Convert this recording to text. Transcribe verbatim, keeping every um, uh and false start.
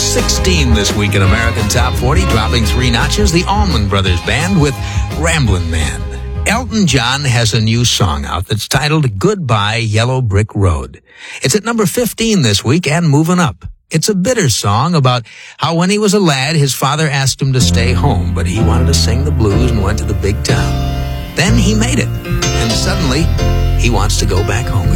sixteen this week in American Top forty, dropping three notches, the Allman Brothers Band with Ramblin' Man. Elton John has a new song out that's titled Goodbye Yellow Brick Road. It's at number fifteen this week and moving up. It's a bitter song about how when he was a lad, his father asked him to stay home, but he wanted to sing the blues and went to the big town. Then he made it, and suddenly he wants to go back home again.